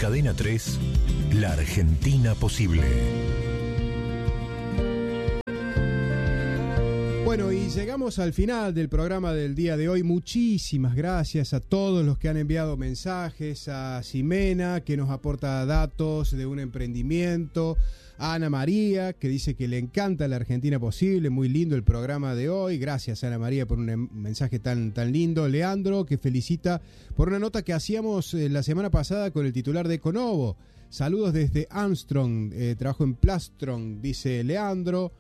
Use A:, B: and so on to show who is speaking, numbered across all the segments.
A: Cadena 3, La Argentina Posible.
B: Bueno, y llegamos al final del programa del día de hoy. Muchísimas gracias a todos los que han enviado mensajes, a Ximena, que nos aporta datos de un emprendimiento, a Ana María, que dice que le encanta La Argentina Posible, muy lindo el programa de hoy. Gracias, Ana María, por un mensaje tan lindo. Leandro, que felicita por una nota que hacíamos la semana pasada con el titular de Econovo. Saludos desde Armstrong, trabajo en Plastron, dice Leandro.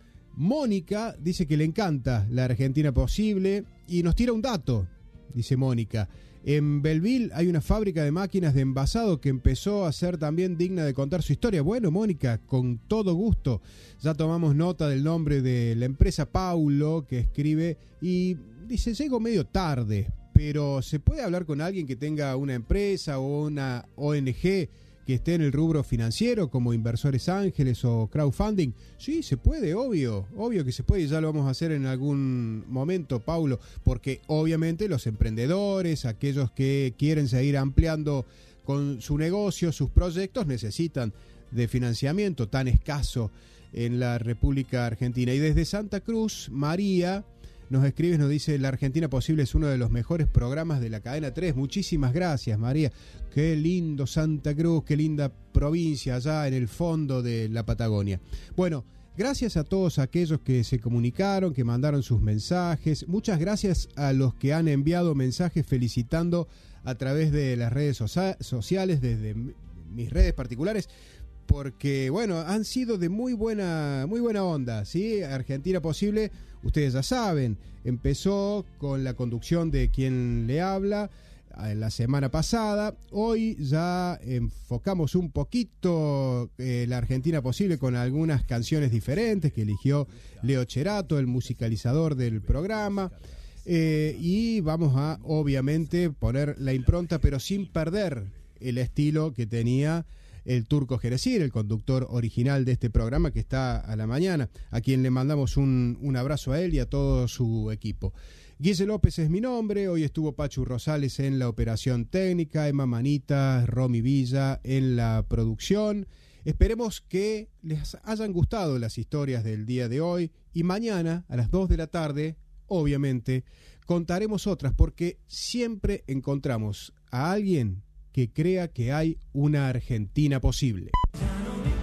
B: Mónica dice que le encanta La Argentina Posible y nos tira un dato, dice Mónica. En Belleville hay una fábrica de máquinas de envasado que empezó a ser también digna de contar su historia. Bueno, Mónica, con todo gusto. Ya tomamos nota del nombre de la empresa, Paulo, que escribe y dice, llego medio tarde, pero ¿se puede hablar con alguien que tenga una empresa o una ONG que esté en el rubro financiero, como Inversores Ángeles o crowdfunding? Sí, se puede, obvio que se puede, y ya lo vamos a hacer en algún momento, Paulo, porque obviamente los emprendedores, aquellos que quieren seguir ampliando con su negocio, sus proyectos, necesitan de financiamiento tan escaso en la República Argentina. Y desde Santa Cruz, María nos escribe, nos dice, La Argentina Posible es uno de los mejores programas de la Cadena 3. Muchísimas gracias, María. Qué lindo Santa Cruz, qué linda provincia allá en el fondo de la Patagonia. Bueno, gracias a todos aquellos que se comunicaron, que mandaron sus mensajes. Muchas gracias a los que han enviado mensajes felicitando a través de las redes sociales, desde mis redes particulares, porque, bueno, han sido de muy buena onda, ¿sí? Argentina Posible, ustedes ya saben, empezó con la conducción de quien le habla la semana pasada. Hoy ya enfocamos un poquito la Argentina Posible con algunas canciones diferentes que eligió Leo Cherato, el musicalizador del programa. Y vamos a, obviamente, poner la impronta, pero sin perder el estilo que tenía el Turco Jerezir, el conductor original de este programa que está a la mañana, a quien le mandamos un abrazo a él y a todo su equipo. Guille López es mi nombre, hoy estuvo Pachu Rosales en la operación técnica, Emma Manita, Romy Villa en la producción. Esperemos que les hayan gustado las historias del día de hoy y mañana a las 2 de la tarde, obviamente, contaremos otras, porque siempre encontramos a alguien que crea que hay una Argentina posible.